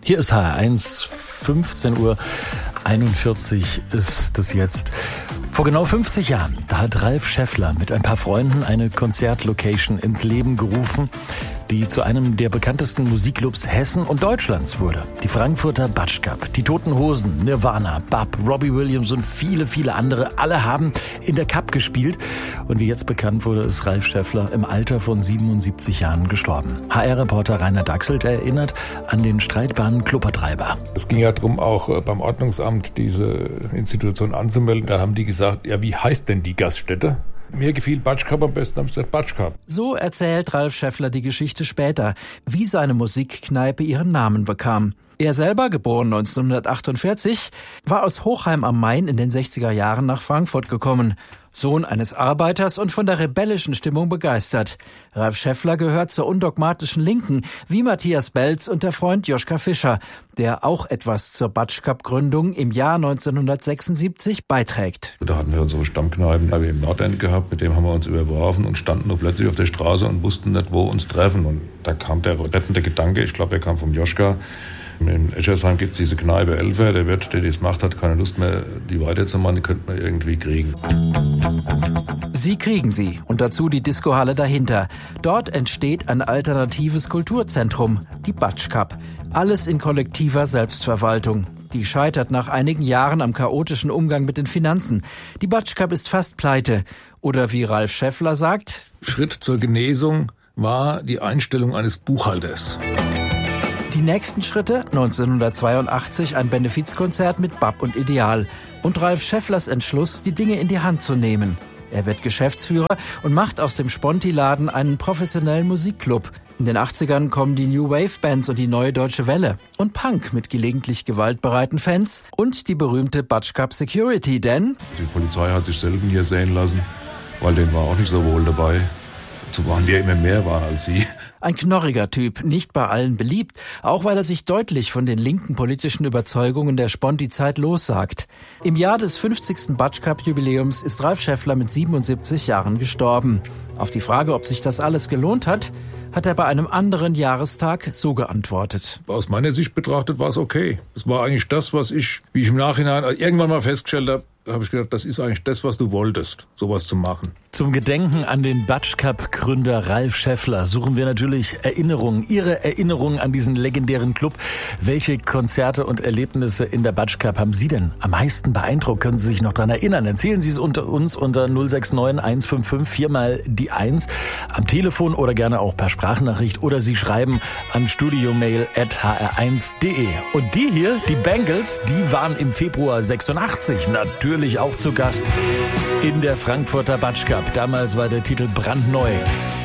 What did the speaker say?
Hier ist HR1, 15:41 Uhr ist es jetzt. Vor genau 50 Jahren, da hat Ralf Schäffler mit ein paar Freunden eine Konzertlocation ins Leben gerufen, die zu einem der bekanntesten Musikclubs Hessen und Deutschlands wurde. Die Frankfurter Batsch Cup, die Toten Hosen, Nirvana, Bab, Robbie Williams und viele, viele andere, alle haben in der Cup gespielt. Und wie jetzt bekannt wurde, ist Ralf Schäffler im Alter von 77 Jahren gestorben. HR-Reporter Rainer Dachselt erinnert an den streitbaren Clubbetreiber. Es ging ja darum, auch beim Ordnungsamt diese Institution anzumelden. Da haben die gesagt, ja, wie heißt denn die Gaststätte? Mir gefiel Batsch Cup am besten, haben sie gesagt Batsch Cup. So erzählt Ralf Schäffler die Geschichte später, wie seine Musikkneipe ihren Namen bekam. Er selber, geboren 1948, war aus Hochheim am Main in den 60er Jahren nach Frankfurt gekommen. Sohn eines Arbeiters und von der rebellischen Stimmung begeistert. Ralf Schäffler gehört zur undogmatischen Linken, wie Matthias Belz und der Freund Joschka Fischer, der auch etwas zur Batsch Cup Gründung im Jahr 1976 beiträgt. Da hatten wir unsere Stammkneipen im Nordend gehabt, mit dem haben wir uns überworfen und standen nur plötzlich auf der Straße und wussten nicht, wo uns treffen. Und da kam der rettende Gedanke, ich glaube, der kam vom Joschka. In Eschersheim gibt es diese Kneipe Elfer, der Wirt, der das macht, hat keine Lust mehr, die weiterzumachen, die könnte man irgendwie kriegen. Sie kriegen sie und dazu die Discohalle dahinter. Dort entsteht ein alternatives Kulturzentrum, die Batsch Cup. Alles in kollektiver Selbstverwaltung. Die scheitert nach einigen Jahren am chaotischen Umgang mit den Finanzen. Die Batsch Cup ist fast pleite. Oder wie Ralf Schäffler sagt: Schritt zur Genesung war die Einstellung eines Buchhalters. Die nächsten Schritte, 1982 ein Benefizkonzert mit Bab und Ideal und Ralf Schäfflers Entschluss, die Dinge in die Hand zu nehmen. Er wird Geschäftsführer und macht aus dem Sponti-Laden einen professionellen Musikclub. In den 80ern kommen die New Wave Bands und die Neue Deutsche Welle und Punk mit gelegentlich gewaltbereiten Fans und die berühmte Batsch Cup Security, denn die Polizei hat sich selten hier sehen lassen, weil denen war auch nicht so wohl dabei. So waren wir immer mehr waren als sie. Ein knorriger Typ, nicht bei allen beliebt, auch weil er sich deutlich von den linken politischen Überzeugungen der Sponti-Zeit lossagt. Im Jahr des 50. Batsch Cup-Jubiläums ist Ralf Schäffler mit 77 Jahren gestorben. Auf die Frage, ob sich das alles gelohnt hat er bei einem anderen Jahrestag so geantwortet. Aus meiner Sicht betrachtet war es okay. Es war eigentlich das, was ich, wie ich im Nachhinein irgendwann mal festgestellt habe ich gedacht, das ist eigentlich das, was du wolltest, sowas zu machen. Zum Gedenken an den Batsch Cup-Gründer Ralf Schäffler suchen wir natürlich Ihre Erinnerungen an diesen legendären Club. Welche Konzerte und Erlebnisse in der Batsch Cup haben Sie denn am meisten beeindruckt? Können Sie sich noch daran erinnern? Erzählen Sie es uns unter 069 155 4 mal die 1 am Telefon oder gerne auch per Sprachnachricht oder Sie schreiben an studiomail@hr1.de. Und die hier, die Bangles, die waren im Februar 86 natürlich auch zu Gast in der Frankfurter Batsch Cup. Damals war der Titel brandneu.